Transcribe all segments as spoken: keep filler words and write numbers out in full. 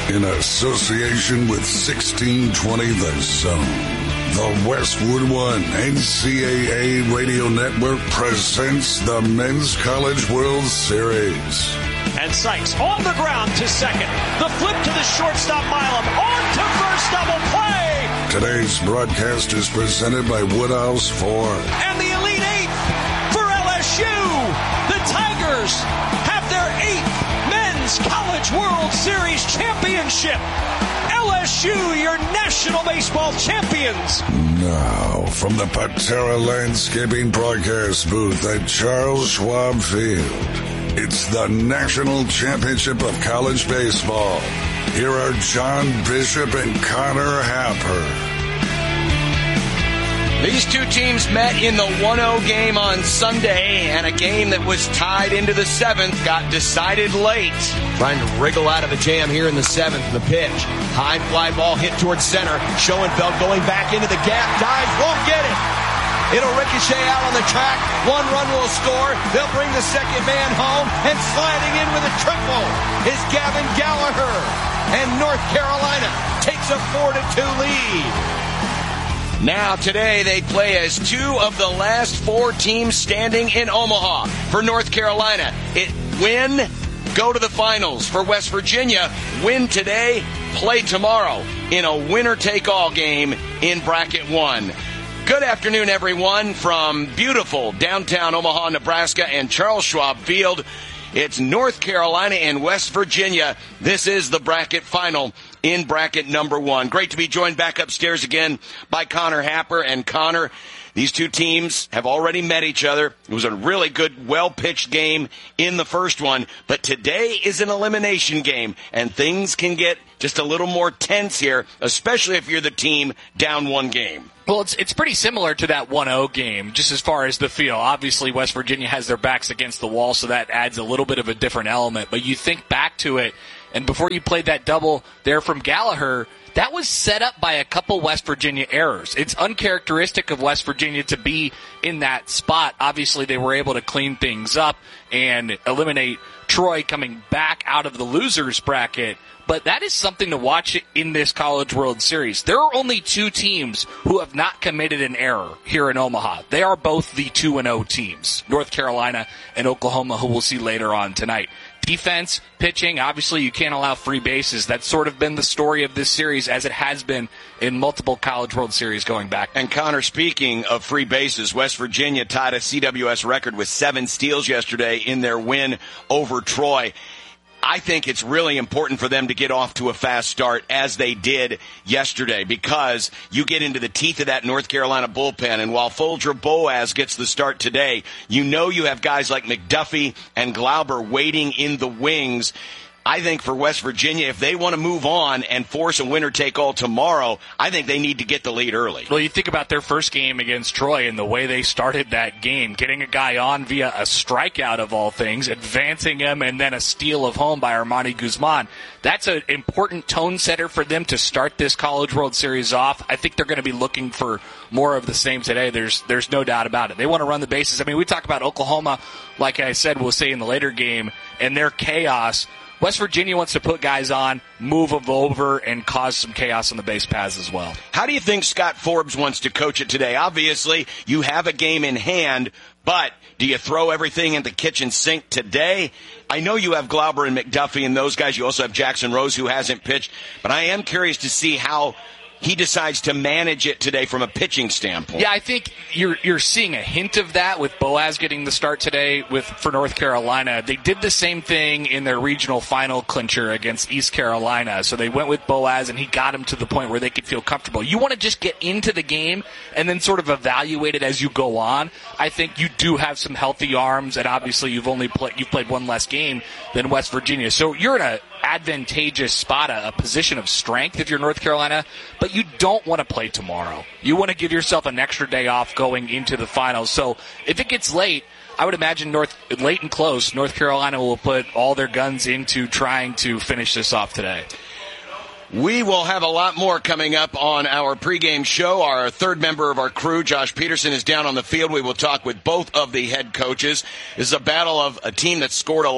In association with sixteen twenty The Zone, the Westwood One N C double A Radio Network presents the Men's College World Series. And Sykes on the ground to second. The flip to the shortstop, Milam. On to first, double play. Today's broadcast is presented by Woodhouse Ford. And the Elite Eight for L S U. The Tigers have their eighth Men's College World Series championship. L S U, your National Baseball champions. Now, from the Patera Landscaping broadcast booth at Charles Schwab Field, it's the National Championship of College Baseball. Here are John Bishop and Connor Happer. These two teams met in the one oh game on Sunday, and a game that was tied into the seventh got decided late. Trying to wriggle out of a jam here in the seventh. The pitch. High fly ball hit towards center. Schoenfeld going back into the gap. Dives, won't get it. It'll ricochet out on the track. One run will score. They'll bring the second man home. And sliding in with a triple is Gavin Gallagher. And North Carolina takes a four to two lead. Now, today, they play as two of the last four teams standing in Omaha. For North Carolina, it win, go to the finals. For West Virginia, win today, play tomorrow in a winner-take-all game in Bracket one. Good afternoon, everyone, from beautiful downtown Omaha, Nebraska, and Charles Schwab Field. It's North Carolina and West Virginia. This is the bracket final in bracket number one. Great to be joined back upstairs again by Connor Happer. And Connor, these two teams have already met each other. It was a really good, well-pitched game in the first one. But today is an elimination game, and things can get just a little more tense here, especially if you're the team down one game. Well, it's it's pretty similar to that one oh game, just as far as the feel. Obviously, West Virginia has their backs against the wall, so that adds a little bit of a different element. But you think back to it, and before you played that double there from Gallagher, that was set up by a couple West Virginia errors. It's uncharacteristic of West Virginia to be in that spot. Obviously, they were able to clean things up and eliminate Troy coming back out of the losers bracket. But that is something to watch in this College World Series. There are only two teams who have not committed an error here in Omaha. They are both the two and oh teams, North Carolina and Oklahoma, who we'll see later on tonight. Defense, pitching, obviously you can't allow free bases. That's sort of been the story of this series, as it has been in multiple College World Series going back. And Connor, speaking of free bases, West Virginia tied a C W S record with seven steals yesterday in their win over Troy. I think it's really important for them to get off to a fast start, as they did yesterday, because you get into the teeth of that North Carolina bullpen, and while Folger Boaz gets the start today, you know you have guys like McDuffie and Glauber waiting in the wings. I think for West Virginia, if they want to move on and force a winner-take-all tomorrow, I think they need to get the lead early. Well, you think about their first game against Troy and the way they started that game, getting a guy on via a strikeout of all things, advancing him, and then a steal of home by Armani Guzman. That's an important tone setter for them to start this College World Series off. I think they're going to be looking for more of the same today. There's there's no doubt about it. They want to run the bases. I mean, we talk about Oklahoma, like I said, we'll say in the later game, and their chaos. West Virginia wants to put guys on, move them over, and cause some chaos on the base paths as well. How do you think Scott Forbes wants to coach it today? Obviously, you have a game in hand, but do you throw everything in the kitchen sink today? I know you have Glauber and McDuffie and those guys. You also have Jackson Rose, who hasn't pitched. But I am curious to see how he decides to manage it today from a pitching standpoint. Yeah, I think you're you're seeing a hint of that with Boaz getting the start today with for North Carolina. They did the same thing in their regional final clincher against East Carolina. So they went with Boaz, and he got him to the point where they could feel comfortable. You want to just get into the game and then sort of evaluate it as you go on. I think you do have some healthy arms, and obviously you've only play, you've played one less game than West Virginia. So you're in a advantageous spot, a, a position of strength if you're North Carolina, but you don't want to play tomorrow. You want to give yourself an extra day off going into the finals. So if it gets late, I would imagine North late and close, North Carolina will put all their guns into trying to finish this off today. We will have a lot more coming up on our pregame show. Our third member of our crew, Josh Peterson, is down on the field. We will talk with both of the head coaches. This is a battle of a team that scored a lot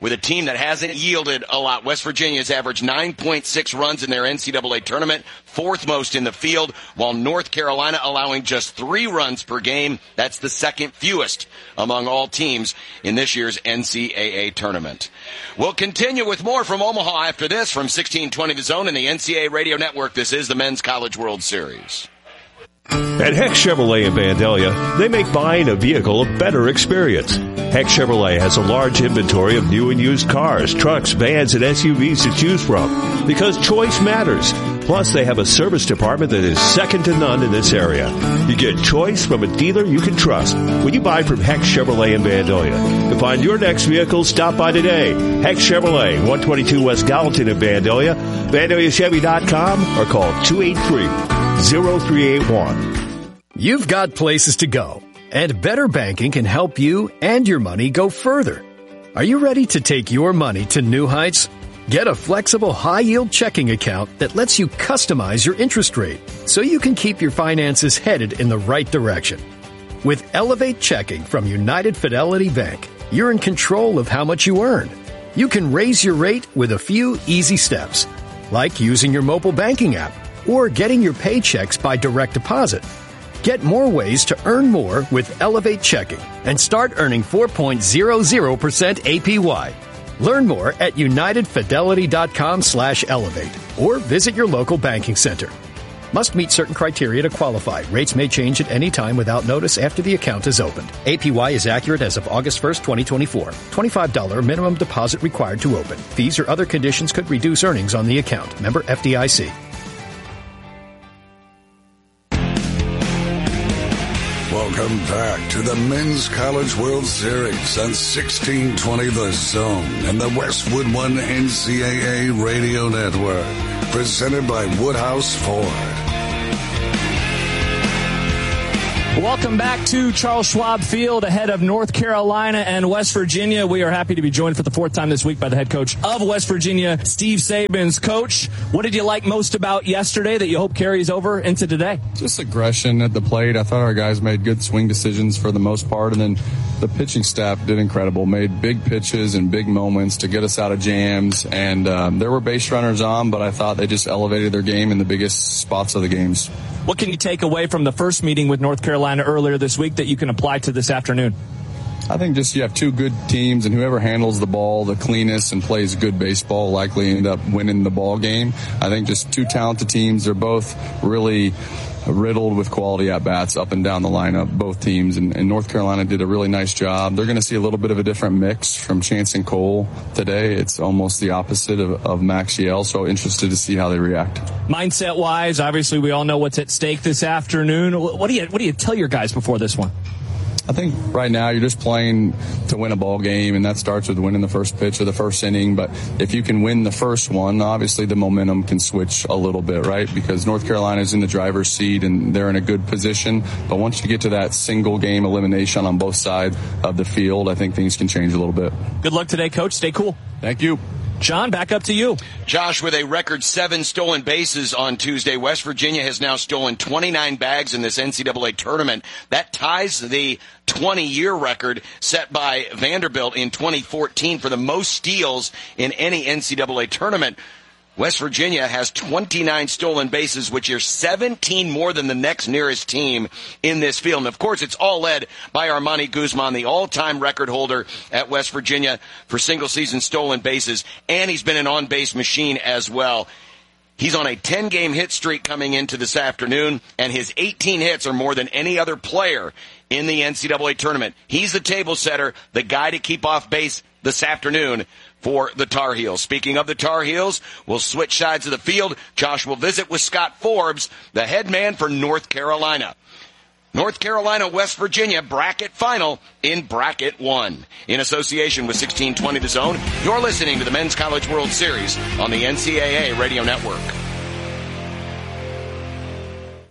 with a team that hasn't yielded a lot. West Virginia's averaged nine point six runs in their N C double A tournament, fourth most in the field, while North Carolina allowing just three runs per game. That's the second fewest among all teams in this year's N C double A tournament. We'll continue with more from Omaha after this from sixteen twenty The Zone and the N C double A Radio Network. This is the Men's College World Series. At Heck Chevrolet in Vandalia, they make buying a vehicle a better experience. Heck Chevrolet has a large inventory of new and used cars, trucks, vans, and S U Vs to choose from because choice matters. Plus, they have a service department that is second to none in this area. You get choice from a dealer you can trust when you buy from Heck Chevrolet in Vandalia. To find your next vehicle, stop by today. Heck Chevrolet, one twenty-two West Gallatin in Vandalia, Vandalia Chevy dot com, or call two eight three, zero three eight one. You've got places to go, and Better Banking can help you and your money go further. Are you ready to take your money to new heights? Get a flexible high-yield checking account that lets you customize your interest rate so you can keep your finances headed in the right direction. With Elevate Checking from United Fidelity Bank, you're in control of how much you earn. You can raise your rate with a few easy steps, like using your mobile banking app or getting your paychecks by direct deposit. Get more ways to earn more with Elevate Checking and start earning four point zero zero percent A P Y. Learn more at unitedfidelity.com slash elevate or visit your local banking center. Must meet certain criteria to qualify. Rates may change at any time without notice after the account is opened. A P Y is accurate as of August first, twenty twenty-four. twenty-five dollars minimum deposit required to open. Fees or other conditions could reduce earnings on the account. Member F D I C. Welcome back to the Men's College World Series on sixteen twenty The Zone and the Westwood One N C double A Radio Network. Presented by Woodhouse Ford. Welcome back to Charles Schwab Field ahead of North Carolina and West Virginia. We are happy to be joined for the fourth time this week by the head coach of West Virginia, Steve Sabins. Coach, what did you like most about yesterday that you hope carries over into today? Just aggression at the plate. I thought our guys made good swing decisions for the most part, and then the pitching staff did incredible, made big pitches and big moments to get us out of jams, and um, there were base runners on, but I thought they just elevated their game in the biggest spots of the games. What can you take away from the first meeting with North Carolina earlier this week that you can apply to this afternoon? I think just you have two good teams, and whoever handles the ball the cleanest and plays good baseball likely end up winning the ball game. I think just two talented teams. They're both really riddled with quality at-bats up and down the lineup, both teams, and, and North Carolina did a really nice job. They're going to see a little bit of a different mix from Chance and Cole today. It's almost the opposite of, of Max Yale, so interested to see how they react. Mindset-wise, obviously we all know what's at stake this afternoon. What do you what do you tell your guys before this one? I think right now you're just playing to win a ball game, and that starts with winning the first pitch or the first inning. But if you can win the first one, obviously the momentum can switch a little bit, right? Because North Carolina is in the driver's seat, and they're in a good position. But once you get to that single game elimination on both sides of the field, I think things can change a little bit. Good luck today, Coach. Stay cool. Thank you. John, back up to you. Josh, with a record seven stolen bases on Tuesday, West Virginia has now stolen twenty-nine bags in this N C double A tournament. That ties the twenty-year record set by Vanderbilt in twenty fourteen for the most steals in any N C double A tournament. West Virginia has twenty-nine stolen bases, which are seventeen more than the next nearest team in this field. And, of course, it's all led by Armani Guzman, the all-time record holder at West Virginia for single-season stolen bases, and he's been an on-base machine as well. He's on a ten-game hit streak coming into this afternoon, and his eighteen hits are more than any other player in the N C double A tournament. He's the table setter, the guy to keep off base this afternoon for the Tar Heels. Speaking of the Tar Heels, we'll switch sides of the field. Josh will visit with Scott Forbes, the head man for North Carolina. North Carolina, West Virginia, bracket final in bracket one. In association with sixteen twenty The Zone, you're listening to the Men's College World Series on the N C double A Radio Network.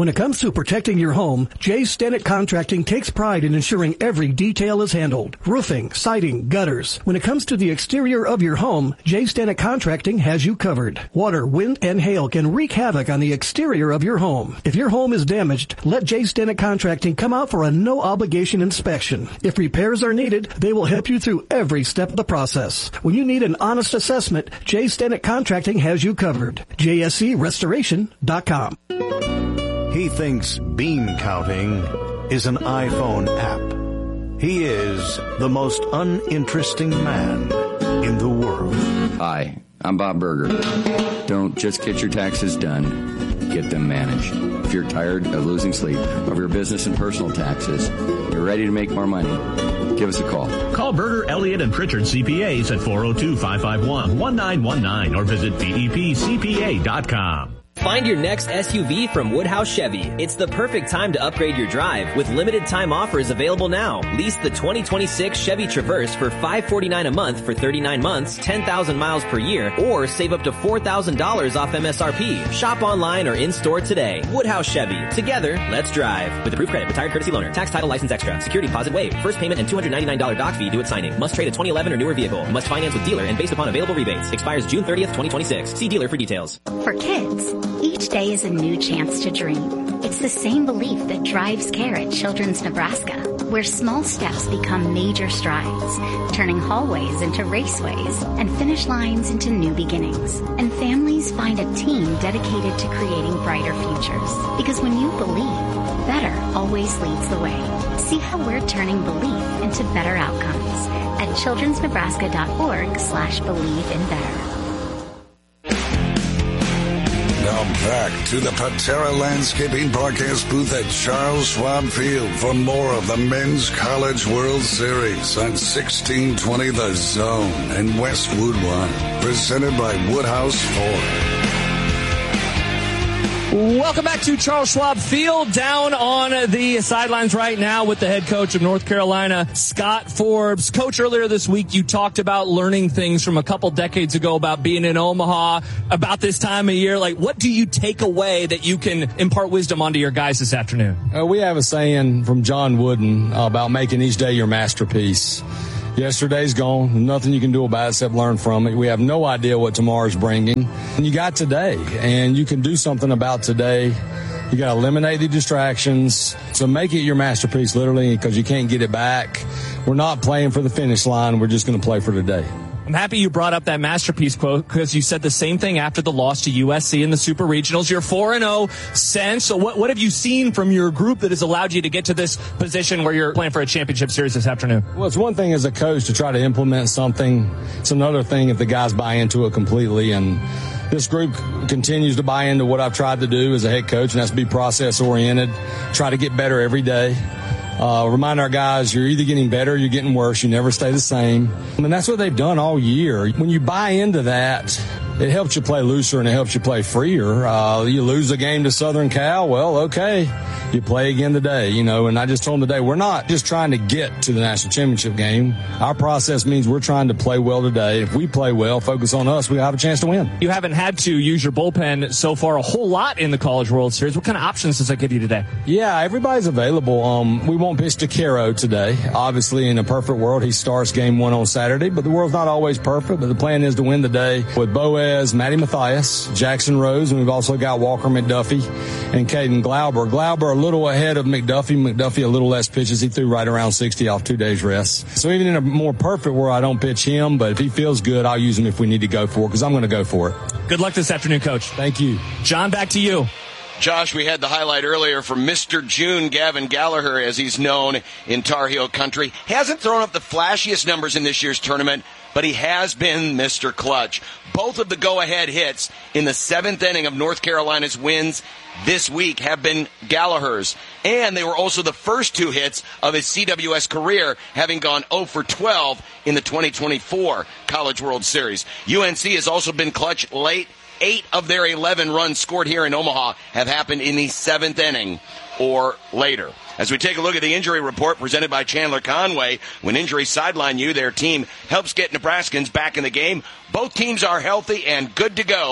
When it comes to protecting your home, Jay Stennett Contracting takes pride in ensuring every detail is handled. Roofing, siding, gutters. When it comes to the exterior of your home, Jay Stennett Contracting has you covered. Water, wind, and hail can wreak havoc on the exterior of your home. If your home is damaged, let Jay Stennett Contracting come out for a no-obligation inspection. If repairs are needed, they will help you through every step of the process. When you need an honest assessment, Jay Stennett Contracting has you covered. J S C restoration dot com. He thinks bean counting is an iPhone app. He is the most uninteresting man in the world. Hi, I'm Bob Berger. Don't just get your taxes done, get them managed. If you're tired of losing sleep over your business and personal taxes, you're ready to make more money, give us a call. Call Berger, Elliott, and Pritchard C P As at four oh two, five five one, one nine one nine or visit B E P C P A dot com. Find your next S U V from Woodhouse Chevy. It's the perfect time to upgrade your drive with limited time offers available now. Lease the twenty twenty-six Chevy Traverse for five hundred forty-nine dollars a month for thirty-nine months, ten thousand miles per year, or save up to four thousand dollars off M S R P. Shop online or in-store today. Woodhouse Chevy. Together, let's drive. With approved credit, retired courtesy loaner, tax title license extra, security deposit waived, first payment and two hundred ninety-nine dollars doc fee due at signing. Must trade a twenty eleven or newer vehicle. Must finance with dealer and based upon available rebates. Expires June thirtieth, twenty twenty-six. See dealer for details. For kids, each day is a new chance to dream. It's the same belief that drives care at Children's Nebraska, where small steps become major strides, turning hallways into raceways and finish lines into new beginnings. And families find a team dedicated to creating brighter futures. Because when you believe, better always leads the way. See how we're turning belief into better outcomes at children's nebraska dot org slash believe in better. Now back to the Patera Landscaping broadcast booth at Charles Schwab Field for more of the Men's College World Series on sixteen twenty The Zone and Westwood One, presented by Woodhouse Ford. Welcome back to Charles Schwab Field, down on the sidelines right now with the head coach of North Carolina, Scott Forbes. Coach, earlier this week you talked about learning things from a couple decades ago about being in Omaha, about this time of year. Like, what do you take away that you can impart wisdom onto your guys this afternoon? Uh, we have a saying from John Wooden uh, about making each day your masterpiece. Yesterday's gone. Nothing you can do about it except learn from it. We have no idea what tomorrow's bringing. And you got today, and you can do something about today. You got to eliminate the distractions. So make it your masterpiece, literally, because you can't get it back. We're not playing for the finish line. We're just going to play for today. I'm happy you brought up that masterpiece quote because you said the same thing after the loss to U S C in the Super Regionals. You're four and oh since. So what, what have you seen from your group that has allowed you to get to this position where you're playing for a championship series this afternoon? Well, it's one thing as a coach to try to implement something. It's another thing if the guys buy into it completely. And this group continues to buy into what I've tried to do as a head coach, and that's be process-oriented, try to get better every day. Uh, remind our guys, you're either getting better or you're getting worse. You never stay the same. I mean, that's what they've done all year. When you buy into that, it helps you play looser and it helps you play freer. Uh, you lose a game to Southern Cal, well, okay. You play again today, you know, and I just told them today, we're not just trying to get to the national championship game. Our process means we're trying to play well today. If we play well, focus on us, we have a chance to win. You haven't had to use your bullpen so far a whole lot in the College World Series. What kind of options does that give you today? Yeah, everybody's available. Um, we won't pitch to Caro today. Obviously, in a perfect world, he starts game one on Saturday, but the world's not always perfect, but the plan is to win today with Boaz, Matty Mathias, Jackson Rose, and we've also got Walker McDuffie and Caden Glauber. Glauber a little ahead of McDuffie. McDuffie a little less pitches. He threw right around sixty off two days rest. So even in a more perfect world, I don't pitch him, but if he feels good, I'll use him if we need to go for it because I'm going to go for it. Good luck this afternoon, Coach. Thank you. John, back to you. Josh, we had the highlight earlier from Mister June, Gavin Gallagher, as he's known in Tar Heel country. Hasn't thrown up the flashiest numbers in this year's tournament, but he has been Mister Clutch. Both of the go-ahead hits in the seventh inning of North Carolina's wins this week have been Gallagher's. And they were also the first two hits of his C W S career, having gone oh for twelve in the twenty twenty-four College World Series. U N C has also been clutch late. Eight of their eleven runs scored here in Omaha have happened in the seventh inning or later. As we take a look at the injury report presented by Chandler Conway, when injuries sideline you, their team helps get Nebraskans back in the game. Both teams are healthy and good to go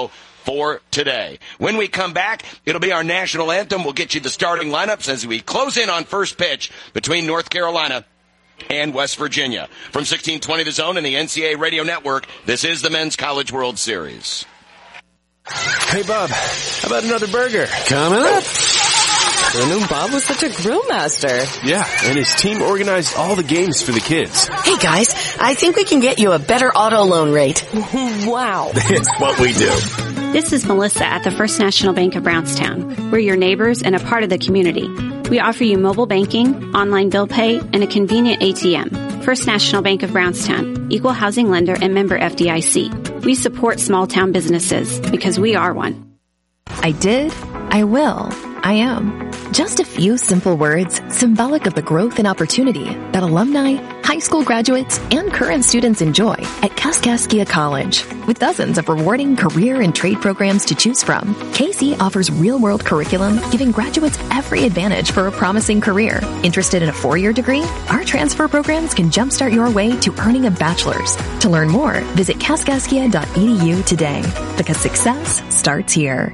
for today. When we come back, it'll be our national anthem. We'll get you the starting lineups as we close in on first pitch between North Carolina and West Virginia. From sixteen twenty The Zone and the N C A A Radio Network, this is the Men's College World Series. Hey, Bob, how about another burger? Coming up. Who knew Bob was such a grill master? Yeah, and his team organized all the games for the kids. Hey, guys, I think we can get you a better auto loan rate. Wow. It's what we do. This is Melissa at the First National Bank of Brownstown. We're your neighbors and a part of the community. We offer you mobile banking, online bill pay, and a convenient A T M. First National Bank of Brownstown, equal housing lender and member F D I C. We support small town businesses because we are one. I did, I will, I am. Just a few simple words symbolic of the growth and opportunity that alumni, high school graduates, and current students enjoy at Kaskaskia College. With dozens of rewarding career and trade programs to choose from, K C offers real-world curriculum, giving graduates every advantage for a promising career. Interested in a four-year degree? Our transfer programs can jumpstart your way to earning a bachelor's. To learn more, visit kaskaskia dot e d u today, because success starts here.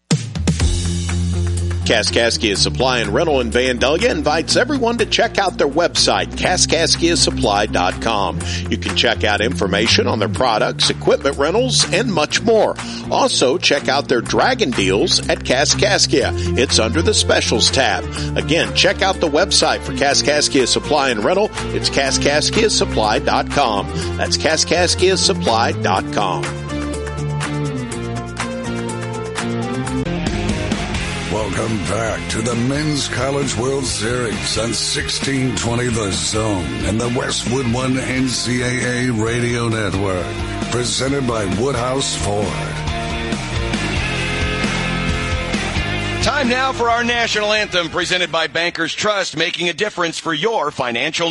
Kaskaskia Supply and Rental in Vandalia invites everyone to check out their website, kaskaskia supply dot com. You can check out information on their products, equipment rentals, and much more. Also, check out their Dragon Deals at Kaskaskia. It's under the Specials tab. Again, check out the website for Kaskaskia Supply and Rental. It's kaskaskia supply dot com. That's kaskaskia supply dot com. Welcome back to the Men's College World Series on sixteen twenty The Zone and the Westwood One N C A A Radio Network. Presented by Woodhouse Ford. Time now for our national anthem, presented by Bankers Trust, making a difference for your financial